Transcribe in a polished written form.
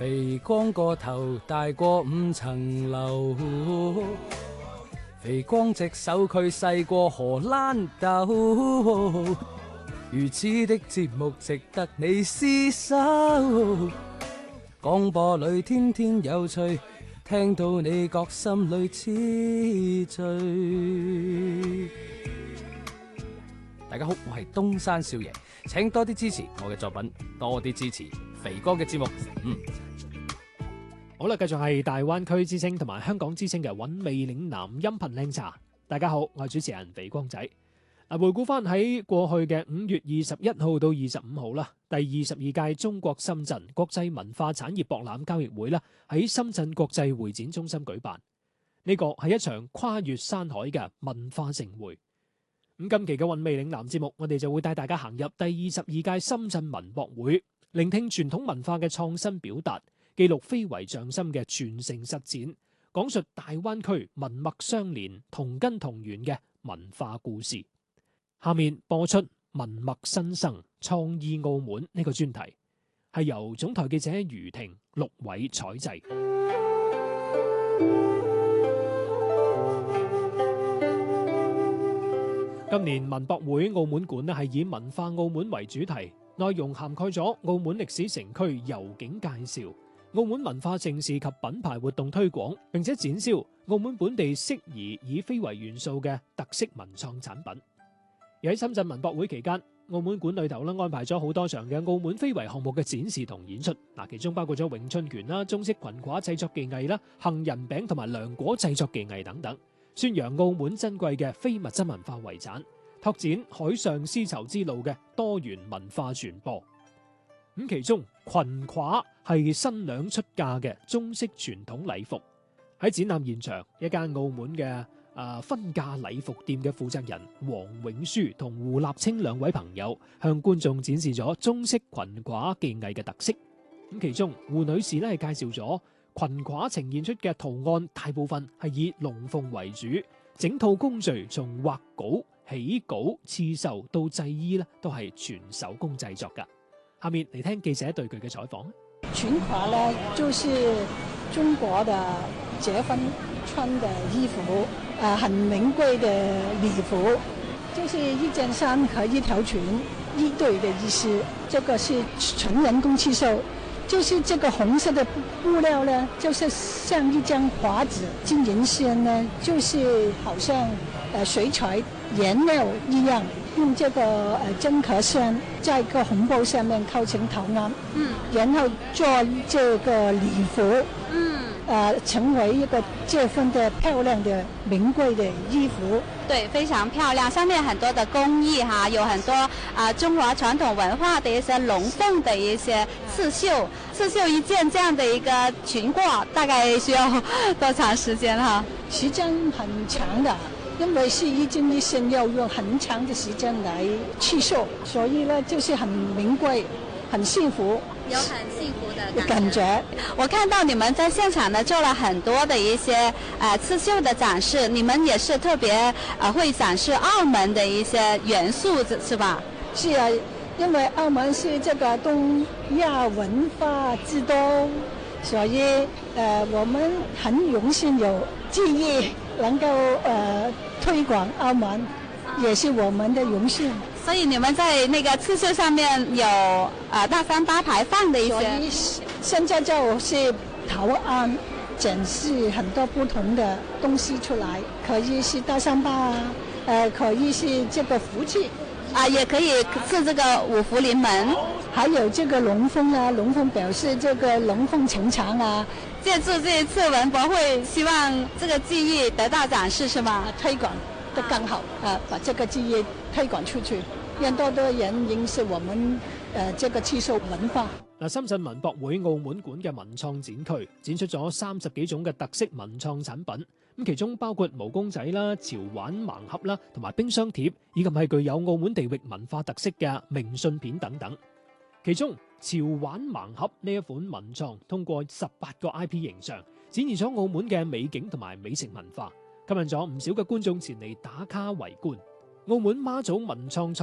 肥光個頭大過5層樓，肥光隻手佢細過荷蘭豆，如此的節目值得你廝守。廣播裏天天有趣，聽到你覺心裏痴醉。大家好，我係東山少爺，請多啲支持我嘅作品，多啲支持肥哥嘅節目。 好啦，繼續係大灣區之聲同埋香港之聲嘅韻味嶺南音頻靚茶。大家好，我係主持人肥光仔。回顧翻喺過去嘅5月21號到25號啦，第22屆中國深圳國際文化產業博覽交易會啦，喺深圳國際會展中心舉辦。呢個係一場跨越山海嘅文化盛會。咁今期嘅韻味嶺南節目，我哋就會帶大家行入第22屆深圳文博會，聆聽傳統文化嘅創新表達，記錄非遺匠心嘅傳承實踐，講述大灣區文脈相連、同根同源嘅文化故事。下面播出文脈新生創意澳門呢個專題，係由總台記者余婷、陸偉採製。今年文博會澳門館係以文化澳門為主題，內容涵蓋咗澳門歷史城區遊景介紹、澳門文化盛事及品牌活動推廣，並且展銷澳門本地適宜以非遺元素嘅特色文創產品。而喺深圳文博會期間，澳門館裏頭安排咗好多場嘅澳門非遺項目嘅展示同演出，其中包括咗詠春拳啦、中式裙褂製作技藝啦、杏仁餅同埋涼果製作技藝等等，宣揚澳門珍貴嘅非物質文化遺產，拓展海上絲綢之路嘅多元文化傳播。咁其中裙褂係新娘出嫁嘅中式傳統禮服。喺展覽現場，一間澳門嘅婚嫁禮服店嘅負責人黃永書同胡立清兩位朋友向觀眾展示咗中式裙褂技藝嘅特色。咁其中胡女士係介紹咗裙褂呈現出嘅圖案大部分係以龍鳳為主，整套工序從畫稿、起稿、刺繡到製衣都係全手工製作噶。下面嚟聽記者對佢嘅採訪。 裙褂呢，就是中國的結婚穿的衣服，很名貴的禮服，就是一件衫和一條裙一對的意思。這個是純人工刺繡，就是這個紅色的布料呢，就是像一張畫紙，金銀線呢，就是好像水彩顏料一樣，用這個真殼線在一個紅布上面構成圖案，然後做這個禮服，成為一個這份的漂亮的名貴的衣服。 對，非常漂亮，上面很多的工藝哈，有很多中華傳統文化的一些龍鳳的一些刺繡。刺繡一件這樣的一個裙褂，大概需要多長時間哈？ 時間很長的，因為是一件衣線要用很長的時間來刺繡，所以呢就是很名貴，很幸福。 有很幸福的感覺。 我看到你們在現場呢做了很多的一些刺繡的展示，你們也是特別會展示澳門的一些元素，是吧？ 是啊，因為澳門是這個東亞文化之都，所以我們很榮幸有機會能夠推廣澳門，也是我們的榮幸。 所以你們在那個刺繡上面有大三巴牌坊的一些， 所以現在就是圖案展示很多不同的東西出來，可以是大三巴可以是這個福氣也可以是這個五福臨門， 還有這個龍鳳龍鳳表示這個龍鳳呈祥借助這一次文博會，希望這個技藝得到展示，是嗎？ 推廣得更好把這個技藝推廣出去，讓多多人認識我們這個刺繡文化。 深圳文博會澳門館嘅文創展區展出咗30幾種嘅特色文創產品，咁其中包括毛公仔啦、潮玩盲盒啦，同埋冰箱貼，以及係具有澳門地域文化特色嘅明信片等等。其中潮玩盲盒呢一款文創，通過18個 IP 形象，展現咗澳門嘅美景同埋美食文化，吸引咗唔少嘅觀眾前嚟打卡圍觀。澳門媽祖文創